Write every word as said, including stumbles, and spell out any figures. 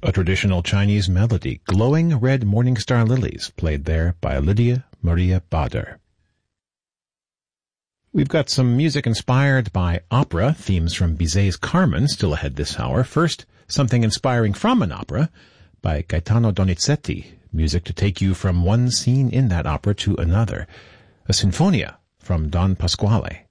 a traditional Chinese melody, Glowing Red Morning Star Lilies, played there by Lydia Maria Bader. We've got some music inspired by opera, themes from Bizet's Carmen, still ahead this hour. First, something inspiring from an opera by Gaetano Donizetti, music to take you from one scene in that opera to another. A sinfonia from Don Pasquale.